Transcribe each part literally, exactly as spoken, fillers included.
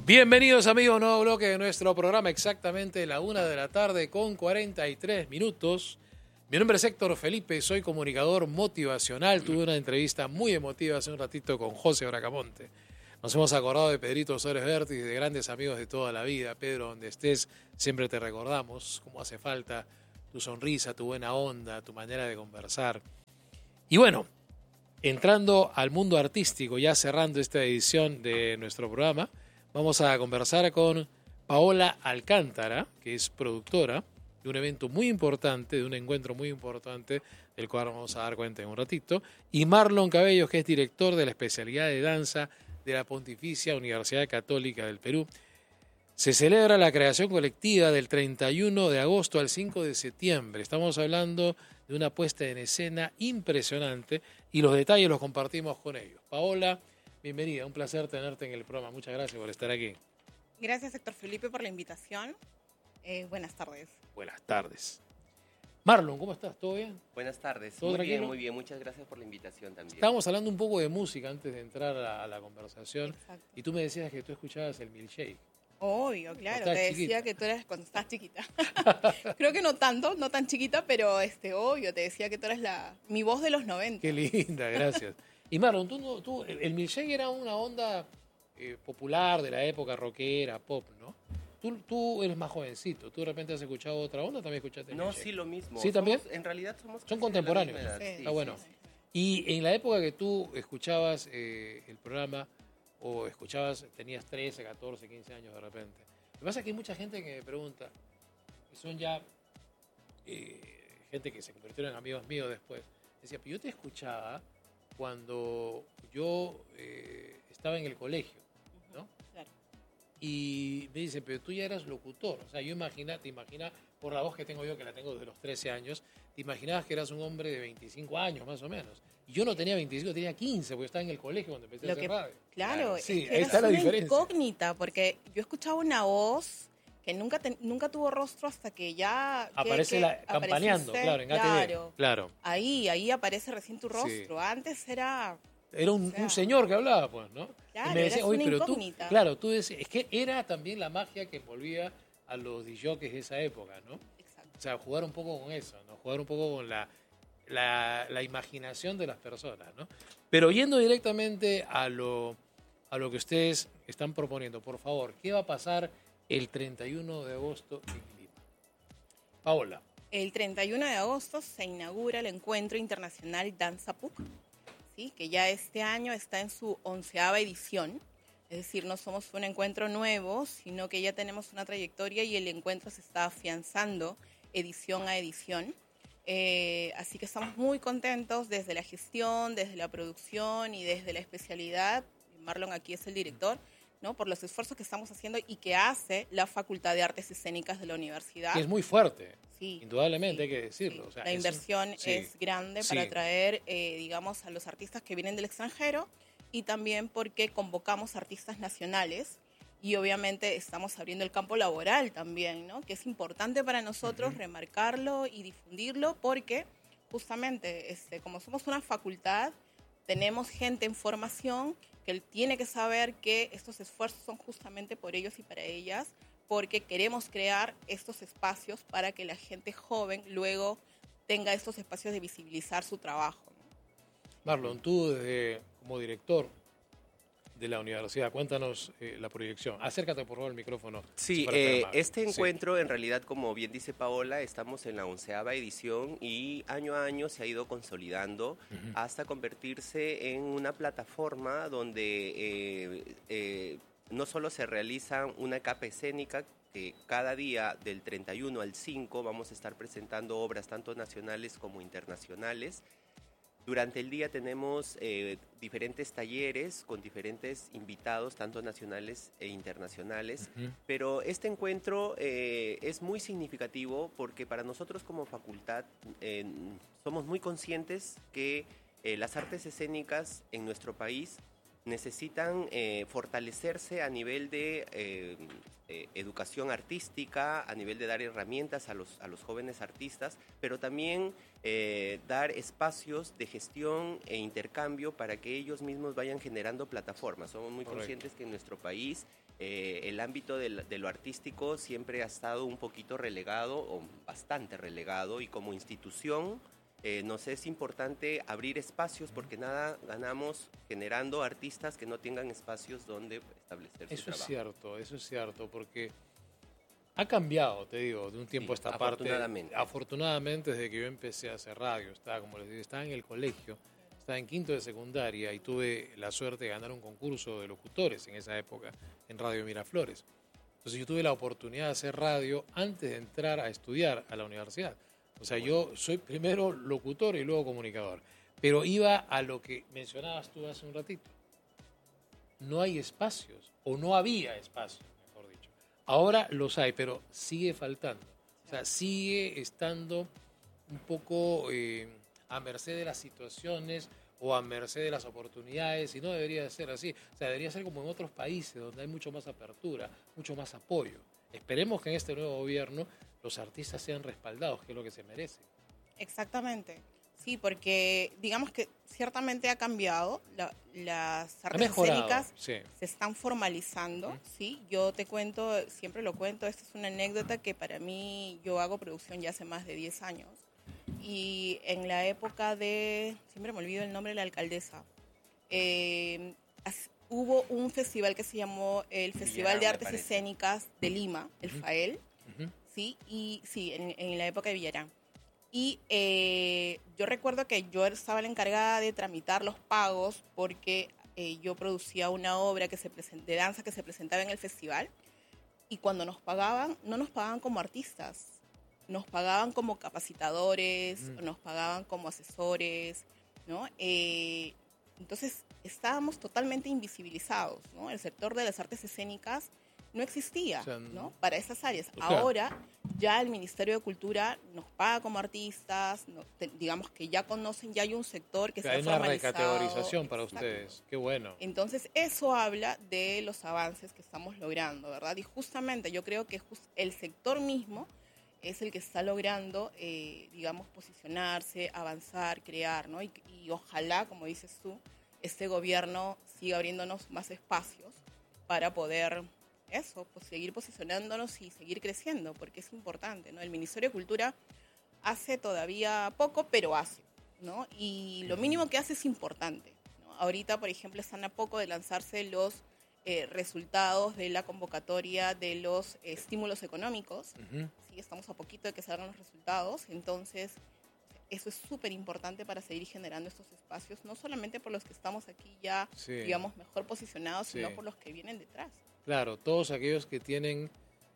Bienvenidos amigos a un nuevo bloque de nuestro programa, exactamente la una de la tarde con cuarenta y tres minutos. Mi nombre es Héctor Felipe, soy comunicador motivacional. Tuve una entrevista muy emotiva hace un ratito con José Bracamonte. Nos hemos acordado de Pedrito Suárez Vértiz, de grandes amigos de toda la vida. Pedro, donde estés, siempre te recordamos cómo hace falta tu sonrisa, tu buena onda, tu manera de conversar. Y bueno, entrando al mundo artístico, ya cerrando esta edición de nuestro programa, vamos a conversar con Paola Alcántara, que es productora de un evento muy importante, de un encuentro muy importante, del cual vamos a dar cuenta en un ratito, y Marlon Cabellos, que es director de la especialidad de danza de la Pontificia Universidad Católica del Perú. Se celebra la creación colectiva del treinta y uno de agosto al cinco de septiembre. Estamos hablando de una puesta en escena impresionante y los detalles los compartimos con ellos. Paola, bienvenida, un placer tenerte en el programa. Muchas gracias por estar aquí. Gracias, Héctor Felipe, por la invitación. Eh, buenas tardes. Buenas tardes. Marlon, ¿cómo estás? ¿Todo bien? Buenas tardes. ¿Todo muy tranquilo? bien, muy bien. Muchas gracias por la invitación también. Estábamos hablando un poco de música antes de entrar a, a la conversación. Exacto. Y tú me decías que tú escuchabas el milkshake. Obvio, claro. Cuando Te estabas decía chiquita. que tú eras cuando estabas chiquita. Creo que no tanto, no tan chiquita, pero este, obvio, te decía que tú eras la, mi voz de los noventa. Qué linda, gracias. Y Marlon, tú, no- tú, el el milkshake era una onda eh, popular de la época rockera, pop, ¿no? Tú, tú eres más jovencito. ¿Tú de repente has escuchado otra onda? ¿También escuchaste el No, milkshake? sí, lo mismo. ¿Sí, también? Somos- en realidad somos casi Son de la contemporáneos. misma edad, Sí. sí, Está bueno. sí, sí. Y en la época que tú escuchabas eh, el programa, o escuchabas, tenías trece, catorce, quince años de repente. Lo que pasa es que hay mucha gente que me pregunta, que son ya eh, gente que se convirtieron en amigos míos después. Decía, pero yo te escuchaba cuando yo eh, estaba en el colegio, ¿no? Claro. Y me dice, pero tú ya eras locutor. O sea, yo imagina, te imaginas, por la voz que tengo yo, que la tengo desde los trece años, te imaginabas que eras un hombre de veinticinco años, más o menos. Y yo no tenía veinticinco, tenía quince, porque estaba en el colegio cuando empecé a Lo hacer que- radio. Claro, Sí, es ahí que está eras la una diferencia. incógnita, porque yo escuchaba una voz que nunca, te- nunca tuvo rostro hasta que ya... que- Aparece que la, campaneando, apareciste, claro, en A T V. Claro, Claro. ahí, ahí aparece recién tu Sí. rostro. Antes era... Era un, O sea, un señor que hablaba, pues, ¿no? Claro, y me decía, eras oye, una pero tú, incógnita". claro, tú decías, es que era también la magia que envolvía a los disjockeys de esa época, ¿no? Exacto. O sea, jugar un poco con eso, ¿no? Jugar un poco con la, la, la imaginación de las personas, ¿no? Pero yendo directamente a lo, a lo que ustedes están proponiendo, por favor, ¿qué va a pasar el treinta y uno de agosto en Lima? Paola. El treinta y uno de agosto se inaugura el Encuentro Internacional Danza P U C, ¿sí? Que ya este año está en su onceava edición. Es decir, no somos un encuentro nuevo, sino que ya tenemos una trayectoria y el encuentro se está afianzando edición a edición. Eh, así que estamos muy contentos desde la gestión, desde la producción y desde la especialidad. Marlon aquí es el director, ¿no? Por los esfuerzos que estamos haciendo y que hace la Facultad de Artes Escénicas de la universidad. Que es muy fuerte, Sí, indudablemente sí, hay que decirlo. sí. O sea, la es- inversión sí, es grande sí. para atraer, eh, digamos, a los artistas que vienen del extranjero y también porque convocamos artistas nacionales y obviamente estamos abriendo el campo laboral también, ¿no? Que es importante para nosotros Ujú. remarcarlo y difundirlo porque justamente, este, como somos una facultad, tenemos gente en formación que tiene que saber que estos esfuerzos son justamente por ellos y para ellas, porque queremos crear estos espacios para que la gente joven luego tenga estos espacios de visibilizar su trabajo, ¿no? Marlon, tú desde, como director de la universidad, cuéntanos eh, la proyección. Acércate por favor al micrófono. Sí, para estar eh, amable. este Sí. encuentro en realidad, como bien dice Paola, estamos en la onceava edición y año a año se ha ido consolidando Ujú. hasta convertirse en una plataforma donde eh, eh, no solo se realiza una capa escénica, que cada día del treinta y uno al cinco vamos a estar presentando obras tanto nacionales como internacionales. Durante el día tenemos eh, diferentes talleres con diferentes invitados, tanto nacionales e internacionales, Ujú. pero este encuentro eh, es muy significativo porque para nosotros como facultad eh, somos muy conscientes que eh, las artes escénicas en nuestro país necesitan eh, fortalecerse a nivel de eh, eh, educación artística, a nivel de dar herramientas a los, a los jóvenes artistas, pero también eh, dar espacios de gestión e intercambio para que ellos mismos vayan generando plataformas. Somos muy Correcto. conscientes que en nuestro país eh, el ámbito de, de lo artístico siempre ha estado un poquito relegado, o bastante relegado, y como institución Eh, nos es importante abrir espacios porque nada ganamos generando artistas que no tengan espacios donde establecer su Eso es trabajo. cierto, eso es cierto, porque ha cambiado, te digo, de un tiempo Sí, a esta parte. afortunadamente. Afortunadamente, desde que yo empecé a hacer radio, estaba, como les digo, estaba en el colegio, estaba en quinto de secundaria y tuve la suerte de ganar un concurso de locutores en esa época en Radio Miraflores. Entonces yo tuve la oportunidad de hacer radio antes de entrar a estudiar a la universidad. O sea, yo soy primero locutor y luego comunicador. Pero iba a lo que mencionabas tú hace un ratito. No hay espacios, o no había espacios, mejor dicho. Ahora los hay, pero sigue faltando. O sea, sigue estando un poco eh, a merced de las situaciones o a merced de las oportunidades, y no debería de ser así. O sea, debería ser como en otros países, donde hay mucho más apertura, mucho más apoyo. Esperemos que en este nuevo gobierno los artistas sean respaldados, que es lo que se merecen. Exactamente. Sí, porque digamos que ciertamente ha cambiado. La- las Ha artes mejorado, escénicas sí. se están formalizando, Ujú. ¿sí? Yo te cuento, siempre lo cuento, esta es una anécdota que para mí, yo hago producción ya hace más de diez años. Y en la época de, siempre me olvido el nombre de la alcaldesa, eh, as- hubo un festival que se llamó el Festival Villarán, de me Artes parece. Escénicas de Lima, el Ujú. FAEL, Ujú. ¿sí? Y sí, en, en la época de Villarán. Y eh, yo recuerdo que yo estaba la encargada de tramitar los pagos porque eh, yo producía una obra que se presen- de danza que se presentaba en el festival, y cuando nos pagaban, no nos pagaban como artistas, nos pagaban como capacitadores, Mm. nos pagaban como asesores, ¿no? Eh, entonces estábamos totalmente invisibilizados, ¿no? El sector de las artes escénicas no existía, O sea, ¿no? Para esas áreas. o sea- Ahora ya el Ministerio de Cultura nos paga como artistas, no- te- digamos que ya conocen, ya hay un sector que O sea, se hay ha una formalizado. recategorización para Exacto. ustedes. Qué bueno. Entonces, eso habla de los avances que estamos logrando, ¿verdad? Y justamente yo creo que jus- el sector mismo es el que está logrando, eh, digamos, posicionarse, avanzar, crear, ¿no? Y, y ojalá, como dices tú, este gobierno siga abriéndonos más espacios para poder, eso, pues seguir posicionándonos y seguir creciendo, porque es importante, ¿no? El Ministerio de Cultura hace todavía poco, pero hace, ¿no? Y lo mínimo que hace es importante, ¿no? Ahorita, por ejemplo, están a poco de lanzarse los eh, resultados de la convocatoria de los eh, estímulos económicos. Ujú. Sí, estamos a poquito de que salgan los resultados, entonces eso es súper importante para seguir generando estos espacios, no solamente por los que estamos aquí ya, Sí. digamos, mejor posicionados, Sí. sino por los que vienen detrás. Claro, todos aquellos que tienen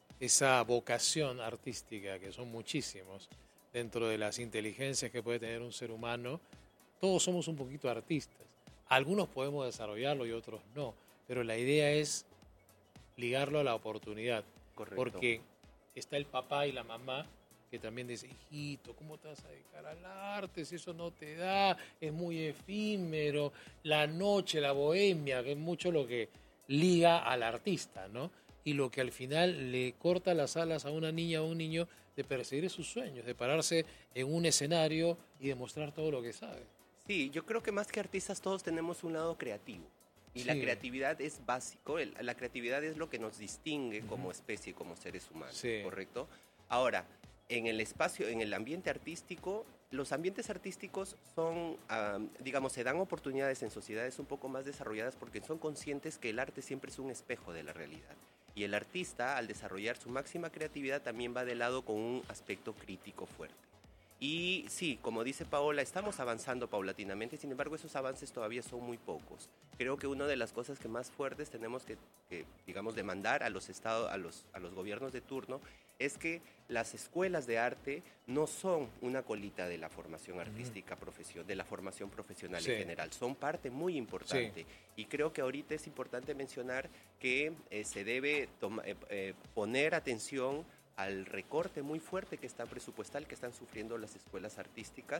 esa vocación artística, que son muchísimos, dentro de las inteligencias que puede tener un ser humano, todos somos un poquito artistas. Algunos podemos desarrollarlo y otros no, pero la idea es ligarlo a la oportunidad, Correcto. porque está el papá y la mamá que también dicen, hijito, ¿cómo te vas a dedicar al arte si eso no te da? Es muy efímero, la noche, la bohemia, que es mucho lo que liga al artista, ¿no? Y lo que al final le corta las alas a una niña o un niño de perseguir sus sueños, de pararse en un escenario y demostrar todo lo que sabe. Sí, yo creo que más que artistas todos tenemos un lado creativo. Y la Sí. creatividad es básico, el- la creatividad es lo que nos distingue Ujú. como especie, como seres humanos, Sí. ¿correcto? Ahora, en el espacio, en el ambiente artístico, los ambientes artísticos son, ah, digamos, se dan oportunidades en sociedades un poco más desarrolladas porque son conscientes que el arte siempre es un espejo de la realidad. Y el artista, al desarrollar su máxima creatividad, también va de lado con un aspecto crítico fuerte. Y sí, como dice Paola, estamos avanzando paulatinamente, sin embargo esos avances todavía son muy pocos. Creo que una de las cosas que más fuertes tenemos que, que, digamos, demandar a los, estados, a, los, a los gobiernos de turno es que las escuelas de arte no son una colita de la formación artística, uh-huh. profesión, de la formación profesional sí. en general, son parte muy importante. Sí. Y creo que ahorita es importante mencionar que eh, se debe toma, eh, eh, poner atención al recorte muy fuerte que está presupuestal que están sufriendo las escuelas artísticas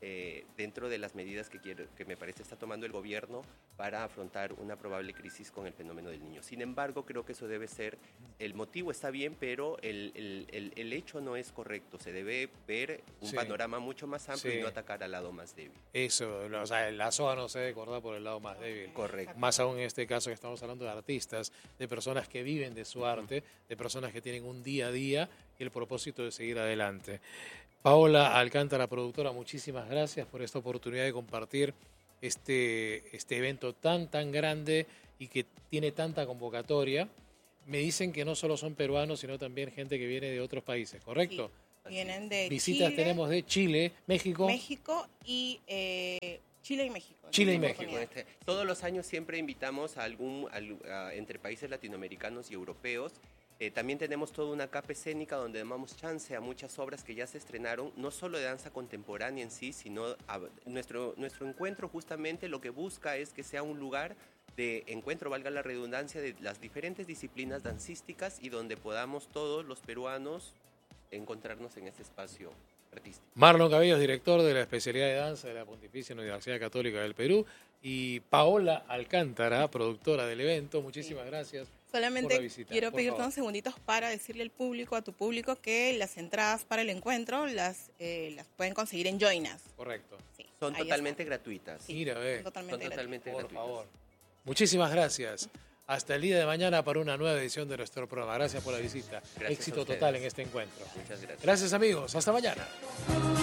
eh, dentro de las medidas que, quiero, que me parece está tomando el gobierno para afrontar una probable crisis con el fenómeno del niño. Sin embargo, creo que eso debe ser, el motivo está bien, pero el, el, el, el hecho no es correcto. Se debe ver un Sí. panorama mucho más amplio Sí. y no atacar al lado más débil. Eso, o sea, la soga no se debe cortar por el lado más débil. Correcto. Más aún en este caso que estamos hablando de artistas, de personas que viven de su arte, de personas que tienen un día a día y el propósito de seguir adelante. Paola Alcántara, productora, muchísimas gracias por esta oportunidad de compartir este, este evento tan, tan grande y que tiene tanta convocatoria. Me dicen que no solo son peruanos, sino también gente que viene de otros países, ¿correcto? Sí, vienen de Visitas Chile, tenemos de Chile, México. México y eh, Chile y México. Chile y en esta México. oportunidad. Este, todos los años siempre invitamos a algún, al- a- entre países latinoamericanos y europeos. Eh, también tenemos toda una capa escénica donde damos chance a muchas obras que ya se estrenaron, no solo de danza contemporánea en sí, sino a, nuestro, nuestro encuentro justamente lo que busca es que sea un lugar de encuentro, valga la redundancia, de las diferentes disciplinas dancísticas y donde podamos todos los peruanos encontrarnos en este espacio artístico. Marlon Cabello, director de la especialidad de danza de la Pontificia Universidad Católica del Perú, y Paola Alcántara, productora del evento. Muchísimas gracias. Por la Solamente visita, quiero por pedirte favor. unos segunditos para decirle al público, a tu público, que las entradas para el encuentro las, eh, las pueden conseguir en Join Us. Correcto. Sí, Son ahí totalmente está. gratuitas. Sí, Mira, ve, son totalmente Son gratuitas. totalmente por gratuitas. favor. Muchísimas gracias. Hasta el día de mañana para una nueva edición de nuestro programa. Gracias por la visita. Gracias Éxito a ustedes. total en este encuentro. Muchas gracias. Gracias, amigos. Hasta mañana.